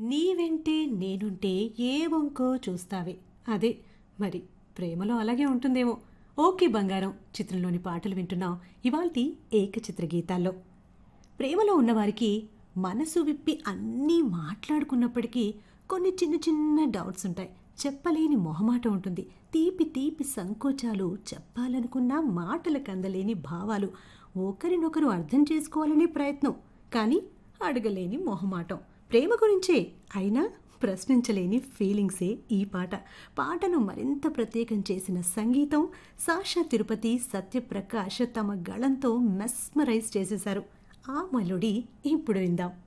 నీ వెంటే నేనుంటే ఏ వంకో చూస్తావే అదే మరి ప్రేమలో అలాగే ఉంటుందేమో. ఓకే బంగారం చిత్రంలోని పాటలు వింటున్నాం ఇవాల్టి ఏకచిత్ర గీతాల్లో. ప్రేమలో ఉన్నవారికి మనసు విప్పి అన్నీ మాట్లాడుకున్నప్పటికీ కొన్ని చిన్న చిన్న డౌట్స్ ఉంటాయి. చెప్పలేని మొహమాట ఉంటుంది. తీపి తీపి సంకోచాలు, చెప్పాలనుకున్న మాటలకు అందలేని భావాలు, ఒకరినొకరు అర్థం చేసుకోవాలనే ప్రయత్నం, కానీ అడగలేని మొహమాటం. ప్రేమ గురించే అయినా ప్రశ్నించలేని ఫీలింగ్సే ఈ పాట. పాటను మరింత ప్రత్యేకం చేసిన సంగీతం సాషా తిరుపతి, సత్యప్రకాష్ తమ గళంతో మెస్మరైజ్ చేసేశారు. ఆ మెలోడీ ఇప్పుడు విందాం.